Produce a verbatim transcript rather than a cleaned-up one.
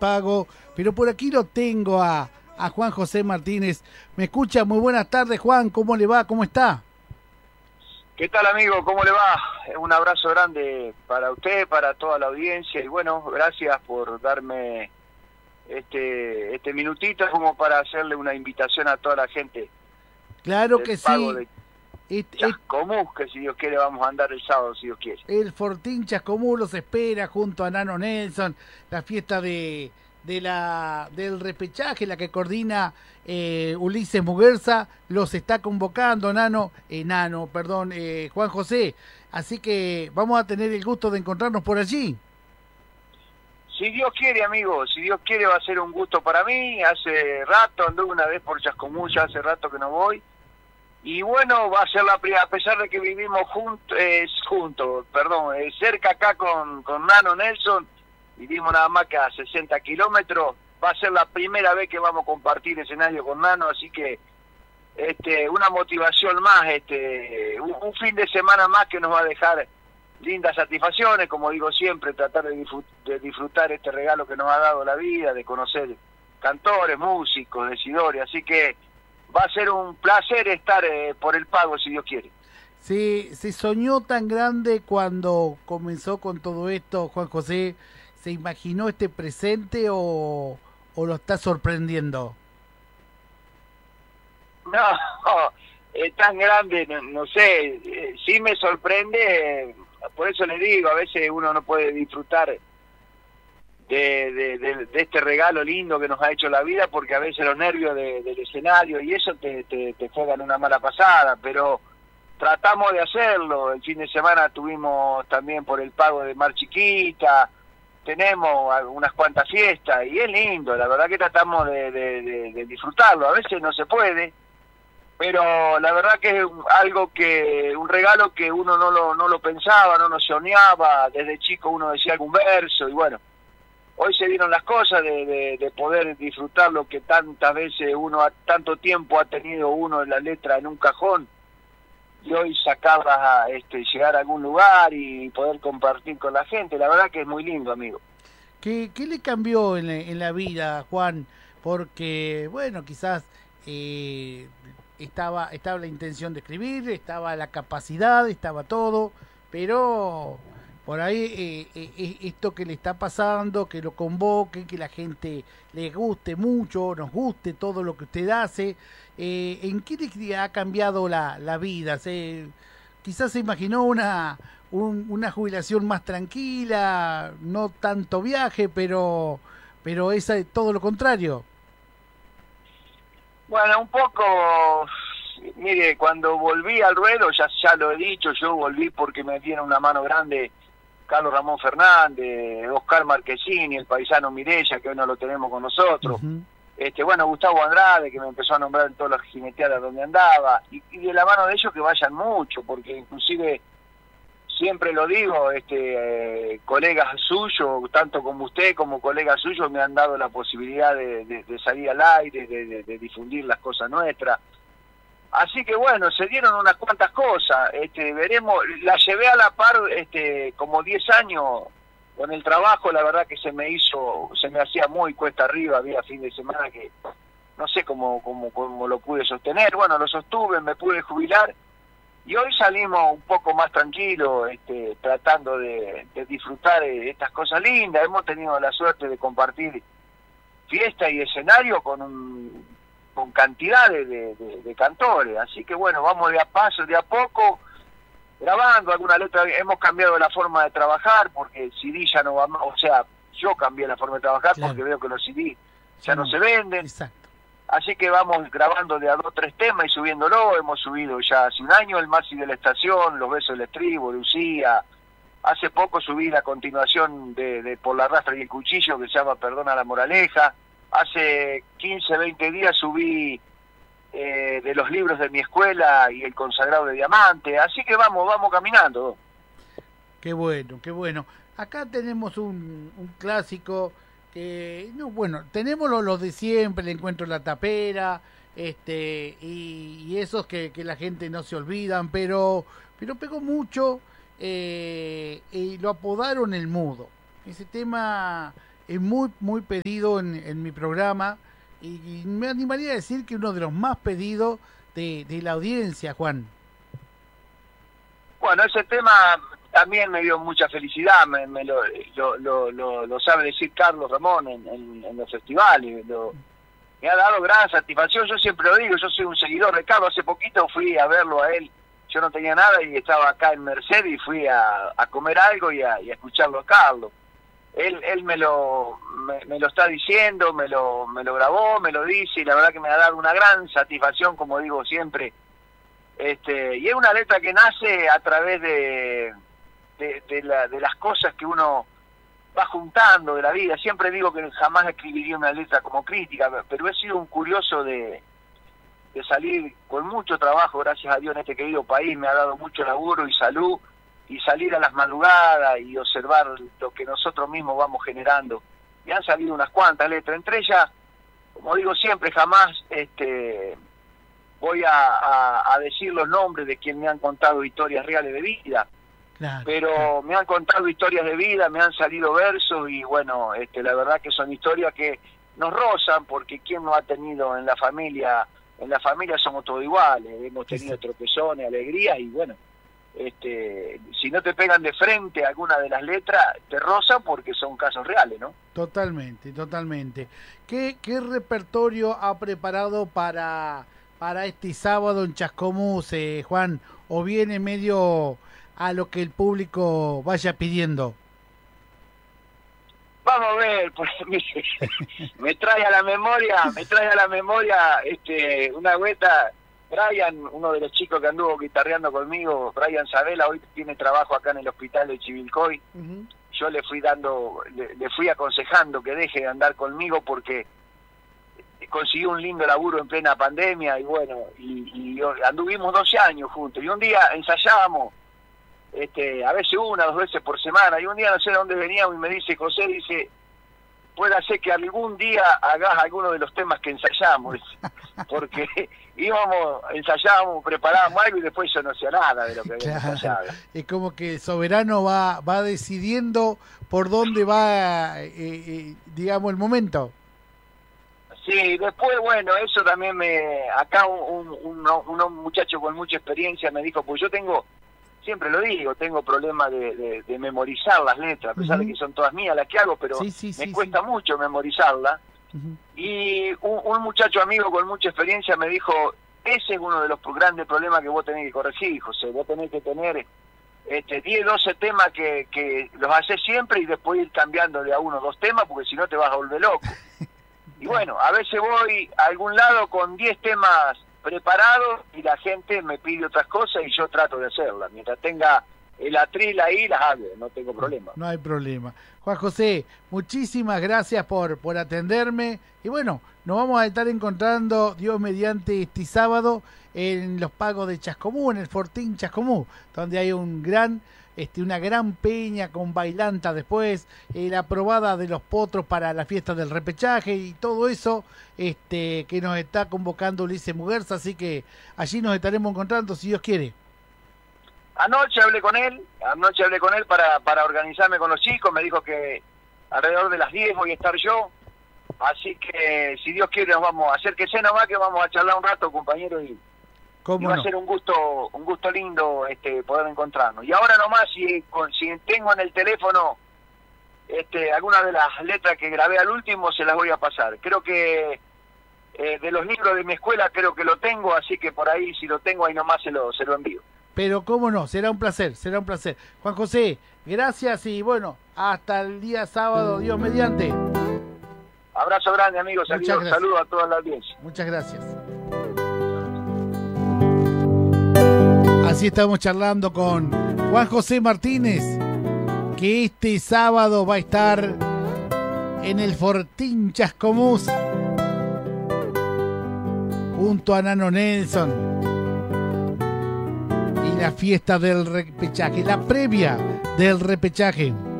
Pago, pero por aquí lo tengo a, a Juan José Martínez. ¿Me escucha? Muy buenas tardes, Juan. ¿Cómo le va? ¿Cómo está? ¿Qué tal, amigo? ¿Cómo le va? Un abrazo grande para usted, para toda la audiencia, y bueno, gracias por darme este este minutito como para hacerle una invitación a toda la gente. Claro del que pago sí. De It, Chascomús, que si Dios quiere vamos a andar el sábado, si Dios quiere. El Fortín Chascomús los espera junto a Nano Nelson, la fiesta de de la del repechaje, la que coordina eh, Ulises Muguerza, los está convocando, Nano, eh, Nano, perdón, eh, Juan José. Así que vamos a tener el gusto de encontrarnos por allí. Si Dios quiere, amigo, si Dios quiere va a ser un gusto para mí. Hace rato anduve una vez por Chascomús, ya hace rato que no voy. Y bueno, va a ser la primera, a pesar de que vivimos juntos, eh, juntos, perdón, eh, cerca acá con, con Nano Nelson, vivimos nada más que a sesenta kilómetros, va a ser la primera vez que vamos a compartir escenario con Nano, así que este una motivación más, este un, un fin de semana más que nos va a dejar lindas satisfacciones, como digo siempre, tratar de, disfrut de disfrutar este regalo que nos ha dado la vida, de conocer cantores, músicos, decidores, así que va a ser un placer estar eh, por el pago, si Dios quiere. Sí, se soñó tan grande cuando comenzó con todo esto, Juan José. ¿Se imaginó este presente o, o lo está sorprendiendo? No, es tan grande, no, no sé, eh, sí me sorprende, eh, por eso le digo, a veces uno no puede disfrutar de, de, de, de este regalo lindo que nos ha hecho la vida, porque a veces los nervios de, del escenario y eso te, te, te juegan una mala pasada, pero tratamos de hacerlo. El fin de semana tuvimos también por el pago de Mar Chiquita, tenemos unas cuantas fiestas y es lindo, la verdad que tratamos de, de, de, de disfrutarlo. A veces no se puede, pero la verdad que es algo que, un regalo que uno no lo, no lo pensaba, no lo soñaba. Desde chico uno decía algún verso y bueno, hoy se dieron las cosas de, de, de poder disfrutar lo que tantas veces uno, a tanto tiempo ha tenido uno en la letra en un cajón, y hoy sacarlas a este, llegar a algún lugar y poder compartir con la gente. La verdad que es muy lindo, amigo. ¿Qué, qué le cambió en la, en la vida, Juan? Porque, bueno, quizás eh, estaba, estaba la intención de escribir, estaba la capacidad, estaba todo, pero por ahí eh, eh, esto que le está pasando, que lo convoque, que la gente le guste mucho, nos guste todo lo que usted hace. Eh, ¿En qué le ha cambiado la, la vida? Se, quizás se imaginó una, un, una jubilación más tranquila, no tanto viaje, pero, pero es todo lo contrario. Bueno, un poco, mire, cuando volví al ruedo, ya, ya lo he dicho, yo volví porque me dieron una mano grande Carlos Ramón Fernández, Oscar Marquesini, el paisano Mireya, que hoy no lo tenemos con nosotros. Uh-huh. Este, bueno, Gustavo Andrade, que me empezó a nombrar en todas las jineteadas donde andaba, y, y de la mano de ellos que vayan mucho, porque inclusive, siempre lo digo, este eh, colegas suyos, tanto como usted como colegas suyos, me han dado la posibilidad de, de, de salir al aire, de, de, de difundir las cosas nuestras. Así que bueno, se dieron unas cuantas cosas, este, veremos, la llevé a la par este, como diez años. Con el trabajo, la verdad que se me hizo, se me hacía muy cuesta arriba, había fin de semana que no sé cómo, cómo, cómo lo pude sostener. Bueno, lo sostuve, me pude jubilar y hoy salimos un poco más tranquilos, este, tratando de, de disfrutar de estas cosas lindas. Hemos tenido la suerte de compartir fiesta y escenario con un, con cantidades de, de, de cantores, así que bueno, vamos de a paso, de a poco, grabando alguna letra. Hemos cambiado la forma de trabajar porque el C D ya no va más, o sea, yo cambié la forma de trabajar, claro, porque veo que los C D ya no, no se venden. Exacto. Así que vamos grabando de a dos tres temas y subiéndolo. Hemos subido ya hace un año el Maxi de la Estación, Los Besos del Estribo, Lucía. Hace poco subí la continuación de, de Por la Rastra y el Cuchillo, que se llama Perdona la Moraleja. Hace quince, veinte días subí Eh, de los libros de mi escuela y el consagrado de Diamante, así que vamos, vamos caminando. Qué bueno, qué bueno. Acá tenemos un, un clásico que, no, bueno, tenemos los, los de siempre, el encuentro en la tapera, este, y, y esos que, que la gente no se olvidan, pero, pero pegó mucho, eh, y lo apodaron el mudo. Ese tema es muy, muy pedido en, en mi programa y, y me animaría a decir que uno de los más pedidos de, de la audiencia, Juan. Bueno, ese tema también me dio mucha felicidad, me, me lo, lo, lo, lo, lo sabe decir Carlos Ramón en, en, en los festivales, lo, me ha dado gran satisfacción. Yo siempre lo digo, yo soy un seguidor de Carlos. Hace poquito fui a verlo a él, yo no tenía nada y estaba acá en Mercedes y fui a, a comer algo y a, y a escucharlo a Carlos. Él, él me lo me, me lo está diciendo, me lo me lo grabó, me lo dice, y la verdad que me ha dado una gran satisfacción, como digo siempre. Este, y es una letra que nace a través de, de, de, la, de las cosas que uno va juntando de la vida. Siempre digo que jamás escribiría una letra como crítica, pero he sido un curioso de, de salir con mucho trabajo, gracias a Dios, en este querido país. Me ha dado mucho laburo y salud, y salir a las madrugadas y observar lo que nosotros mismos vamos generando. Y han salido unas cuantas letras, entre ellas, como digo siempre, jamás este voy a, a, a decir los nombres de quien me han contado historias reales de vida, claro, pero claro. Me han contado historias de vida, me han salido versos, y bueno, este la verdad que son historias que nos rozan, porque quien no ha tenido en la familia, en la familia somos todos iguales, hemos tenido sí. tropezones, alegrías, y bueno, este si no te pegan de frente alguna de las letras, te rozan porque son casos reales, ¿no? Totalmente, totalmente. ¿Qué, qué repertorio ha preparado para, para este sábado en Chascomús, eh, Juan? ¿O viene medio a lo que el público vaya pidiendo? Vamos a ver, pues me, me trae a la memoria, me trae a la memoria este una vuelta. Brian, uno de los chicos que anduvo guitarreando conmigo, Brian Sabela, hoy tiene trabajo acá en el hospital de Chivilcoy. Uh-huh. Yo le fui dando, le, le fui aconsejando que deje de andar conmigo porque consiguió un lindo laburo en plena pandemia, y bueno, y, y anduvimos doce años juntos, y un día ensayábamos, este, a veces una, dos veces por semana, y un día no sé de dónde veníamos y me dice, José, dice, puede ser que algún día hagas alguno de los temas que ensayamos, porque íbamos, ensayábamos, preparábamos algo y después yo no hacía nada de lo que habíamos claro. ensayado. Es como que el soberano va va decidiendo por dónde va, eh, eh, digamos, el momento. Sí, después, bueno, eso también me... Acá un, un, un, un muchacho con mucha experiencia me dijo, pues yo tengo... Siempre lo digo, tengo problemas de, de, de memorizar las letras, a pesar uh-huh. de que son todas mías las que hago, pero sí, sí, me sí, cuesta sí. mucho memorizarlas. Uh-huh. Y un, un muchacho amigo con mucha experiencia me dijo, ese es uno de los grandes problemas que vos tenés que corregir, José. Vos tenés que tener este, diez, doce temas que, que los haces siempre y después ir cambiando de a uno o dos temas, porque si no te vas a volver loco. Y bueno, a veces voy a algún lado con diez temas preparado y la gente me pide otras cosas y yo trato de hacerlas. Mientras tenga el atril ahí, las hago, no tengo problema. No hay problema. Juan José, muchísimas gracias por, por atenderme. Y bueno, nos vamos a estar encontrando, Dios mediante, este sábado en los pagos de Chascomús, en el Fortín Chascomús, donde hay un gran... Este, una gran peña con bailanta después, eh, la probada de los potros para la fiesta del repechaje y todo eso este, que nos está convocando Ulises Muguerza, así que allí nos estaremos encontrando si Dios quiere. Anoche hablé con él, anoche hablé con él para, para organizarme con los chicos, me dijo que alrededor de las diez voy a estar yo, así que si Dios quiere nos vamos a hacer que sea nomás, que vamos a charlar un rato, compañeros, y Y va no? a ser un gusto un gusto lindo este poder encontrarnos. Y ahora nomás, si, con, si tengo en el teléfono este alguna de las letras que grabé al último, se las voy a pasar. Creo que eh, de los libros de mi escuela creo que lo tengo, así que por ahí, si lo tengo ahí nomás, se lo, se lo envío. Pero cómo no, será un placer, será un placer. Juan José, gracias y bueno, hasta el día sábado, Dios mediante. Abrazo grande, amigos. Saludos, saludos a toda la audiencia. Muchas gracias. Así estamos charlando con Juan José Martínez, que este sábado va a estar en el Fortín Chascomús junto a Nano Nelson, y la fiesta del repechaje, la previa del repechaje.